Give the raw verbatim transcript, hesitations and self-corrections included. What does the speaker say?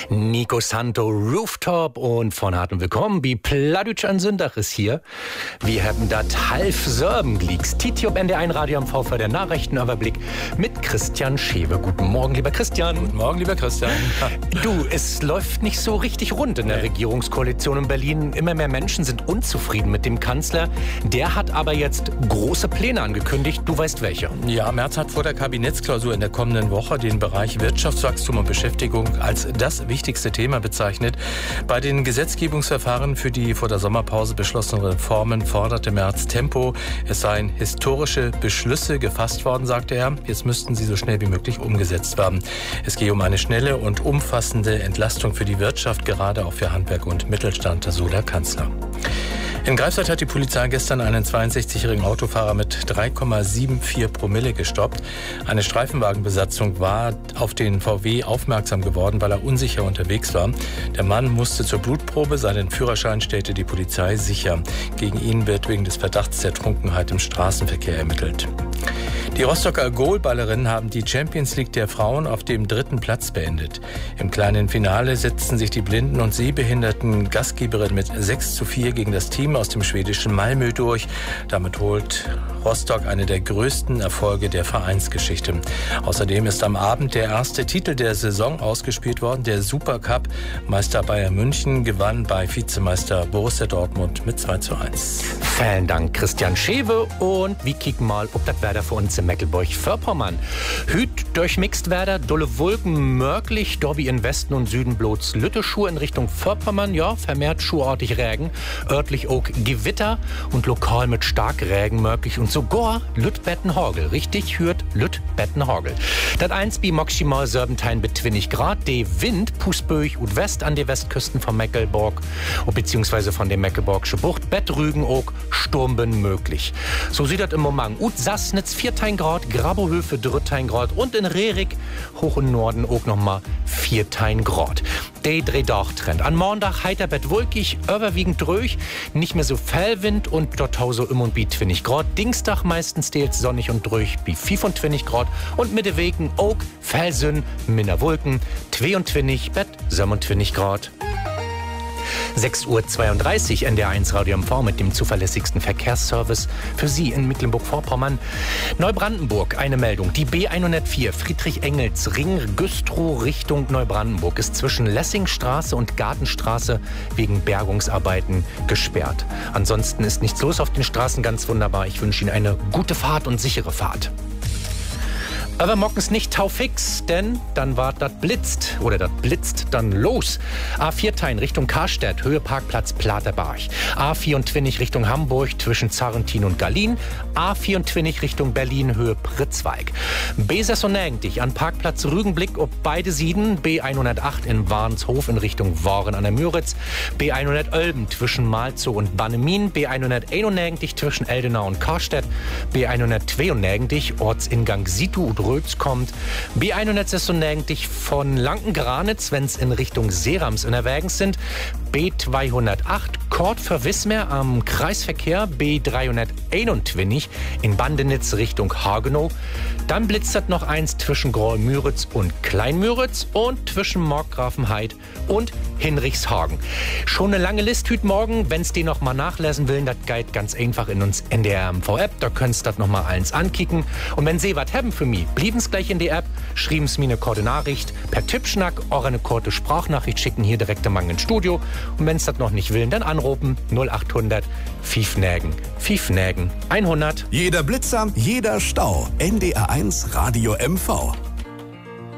Nico Santo Rooftop und von harten Willkommen, wie Pladütsch an Sündach ist hier. Wir haben dat half Sörben glieks. Titi ob N D eins Radio am V V der Nachrichtenüberblick mit Christian Schewe. Guten Morgen, lieber Christian. Guten Morgen, lieber Christian. Du, es läuft nicht so richtig rund in der nee. Regierungskoalition in Berlin. Immer mehr Menschen sind unzufrieden mit dem Kanzler. Der hat aber jetzt große Pläne angekündigt. Du weißt welche. Ja, Merz hat vor der Kabinettsklausur in der kommenden Woche den Bereich Wirtschaftswachstum und Beschäftigung als das wichtigste Thema bezeichnet. Bei den Gesetzgebungsverfahren für die vor der Sommerpause beschlossenen Reformen forderte Merz Tempo. Es seien historische Beschlüsse gefasst worden, sagte er. Jetzt müssten sie so schnell wie möglich umgesetzt werden. Es gehe um eine schnelle und umfassende Entlastung für die Wirtschaft, gerade auch für Handwerk und Mittelstand, so der Kanzler. In Greifswald hat die Polizei gestern einen zweiundsechzigjährigen Autofahrer mit drei Komma vierundsiebzig Promille gestoppt. Eine Streifenwagenbesatzung war auf den V W aufmerksam geworden, weil er unsicher unterwegs war. Der Mann musste zur Blutprobe, seinen Führerschein stellte die Polizei sicher. Gegen ihn wird wegen des Verdachts der Trunkenheit im Straßenverkehr ermittelt. Die Rostocker Goalballerinnen haben die Champions League der Frauen auf dem dritten Platz beendet. Im kleinen Finale setzten sich die blinden und sehbehinderten Gastgeberinnen mit sechs zu vier gegen das Team aus dem schwedischen Malmö durch. Damit holt Rostock eine der größten Erfolge der Vereinsgeschichte. Außerdem ist am Abend der erste Titel der Saison ausgespielt worden, der Supercup. Meister Bayern München gewann bei Vizemeister Borussia Dortmund mit zwei zu eins. Vielen Dank, Christian Schewe. Und wir kicken mal, ob das Wetter für uns in Mecklenburg-Vorpommern. Hüt durchmixt Wetter, dolle Wolken, mörklich, Dobby in Westen und Süden bloß Lütteschuhe in Richtung Vorpommern, ja, vermehrt schuhartig Regen, örtlich auch Gewitter und lokal mit Starkregen möglich und sogar Lüttbetten-Horgel. Richtig hört Lüttbetten-Horgel. Das eins bi maximal Serbentein mit zwanzig Grad. Der Wind Pusböch und West an die Westküsten von Mecklenburg beziehungsweise von der Mecklenburgische Bucht. Bettrügen auch Sturmben möglich. So sieht das im Moment. Ut Sassnitz vierzehn Grad, Grabohöfe dreizehn Grad und in Rerik hoch im Norden auch nochmal vierzehn Grad. Der Drehdach-Trend. An Montag heiter Bett wolkig, überwiegend ruhig, nicht mehr so Fellwind und dort so im und bi zwanzig Grad. Dienstag meistens stets sonnig und ruhig bi fünfundzwanzig Grad und Mitte Wegen auch Fellsün, minder Wolken, zweiundzwanzig Bett siebenundzwanzig Grad. sechs Uhr zweiunddreißig N D eins Radio M V mit dem zuverlässigsten Verkehrsservice für Sie in Mecklenburg-Vorpommern. Neubrandenburg, eine Meldung. Die B hundertvier Friedrich-Engels-Ring Güstrow Richtung Neubrandenburg ist zwischen Lessingstraße und Gartenstraße wegen Bergungsarbeiten gesperrt. Ansonsten ist nichts los auf den Straßen, ganz wunderbar. Ich wünsche Ihnen eine gute Fahrt und sichere Fahrt. Aber morgens nicht taufix, denn dann war das blitzt oder das blitzt dann los. A vier Tein Richtung Karstadt, Höhe Parkplatz Platerberg. A vierundzwanzig Richtung Hamburg zwischen Zarrentin und Gallien. A vierundzwanzig Richtung Berlin, Höhe Pritzweig. B sechsundneunzig an Parkplatz Rügenblick ob beide Sieden. B hundertacht in Warnshof in Richtung Waren an der Müritz. B hundertelf zwischen Malzow und Bannemin. B hunderteinundneunzig zwischen Eldenau und Karstadt. B hundertzweiundneunzig Ortsingang Situ und Rötz kommt. B hundertsechsundneunzig von Lanken-Granitz, wenn es in Richtung Serams in der Wägens sind. B zweihundertacht Kort für Wismar am Kreisverkehr. B dreihunderteinundzwanzig in Bandenitz Richtung Hagenow. Dann blitzert noch eins zwischen Groll-Müritz und Klein-Müritz und zwischen Markgrafenheid und Hinrichshagen. Schon eine lange Liste heute Morgen. Wenn es die noch mal nachlesen will, das geht ganz einfach in uns N D R M V-App. Da könntest du das noch mal eins ankicken. Und wenn Sie was haben für mich, blieben's gleich in die App, schreiben's mir eine kurze Nachricht per Tippschnack oder eine kurze Sprachnachricht schicken hier direkt am Mang ins Studio. Und wenn's das noch nicht will, dann anrufen null achthundert fünf Nägen fünf Nägen hundert. Jeder Blitzer, jeder Stau. N D R eins Radio M V.